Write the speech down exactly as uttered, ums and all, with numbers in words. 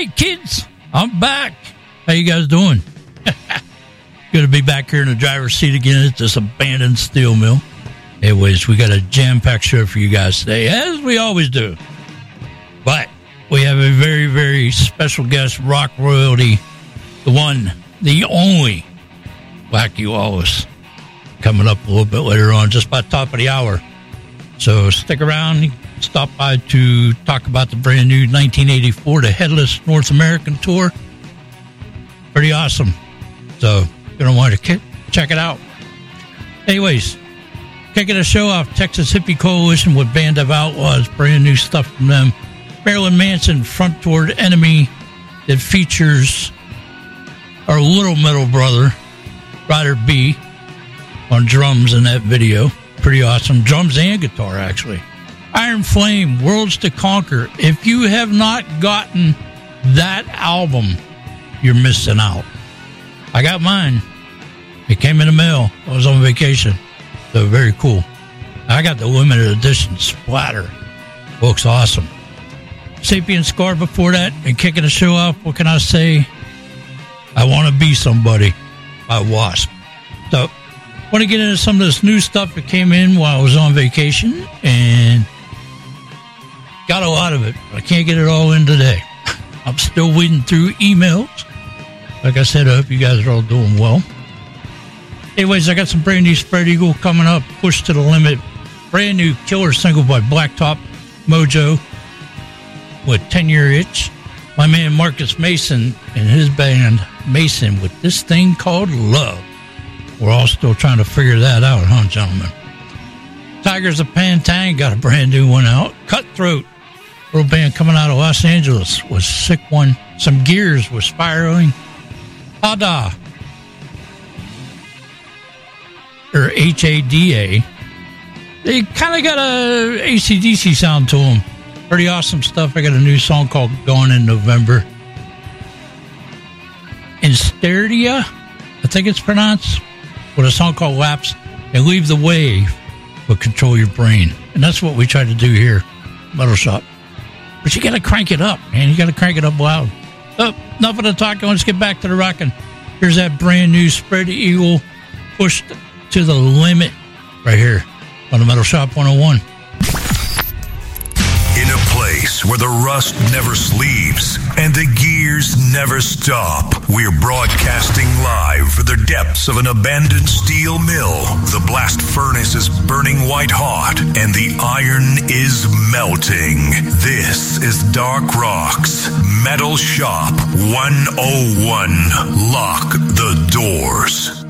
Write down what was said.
Hey, kids, I'm back. How you guys doing? Good to be back here in the driver's seat again at this abandoned steel mill. Anyways, we got a jam-packed show for you guys today, as we always do. But we have a very, very special guest, rock royalty, the one, the only, Wacky Wallace, coming up a little bit later on, just by the top of the hour. So stick around. Stop by to talk about the brand new nineteen eighty-four The Headless North American Tour. Pretty awesome. So you're going to want to check it out. Anyways, kicking the show off, Texas Hippie Coalition with Band of Outlaws. Brand new stuff from them. Marilyn Manson, Front Toward Enemy, that features our little metal brother, Ryder B, on drums in that video. Pretty awesome. Drums and guitar, actually. Iron Flame, Worlds to Conquer. If you have not gotten that album, you're missing out. I got mine. It came in the mail. I was on vacation. So very cool. I got the limited edition Splatter. Looks awesome. Sapien Scar before that. And kicking the show off, what can I say? I Want to Be Somebody by Wasp. So, want to get into some of this new stuff that came in while I was on vacation. And got a lot of it. I can't get it all in today. I'm still weeding through emails. Like I said, I hope you guys are all doing well. Anyways, I got some brand new Spread Eagle coming up. Push to the Limit. Brand new killer single by Blacktop Mojo with ten-year Itch. My man Marcus Mason and his band Mason with this thing called Love. We're all still trying to figure that out, huh, gentlemen? Tigers of Pantang got a brand new one out. Cutthroat, little band coming out of Los Angeles, was sick one. Some Gears was Spiraling. Hada, or H A D A. They kind of got a A C D C sound to them. Pretty awesome stuff. I got a new song called Gone in November. Insteria, I think it's pronounced, with a song called Lapse, and Leave the Wave, but Control Your Brain. And that's what we try to do here, Metal Shop. But you got to crank it up, man. You got to crank it up loud. Oh, enough of the talking. Let's get back to the rocking. Here's that brand new Spread Eagle, Pushed to the Limit, right here on the Metal Shop one oh one. In a place where the rust never sleeps and the gears never stop, we're broadcasting live from the depths of an abandoned steel mill. The blast furnace is burning white hot and the iron is melting. This is Dark Rock's Metal Shop one oh one. Lock the doors.